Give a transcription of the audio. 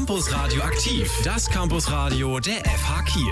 Campus Radio aktiv, das Campusradio der FH Kiel.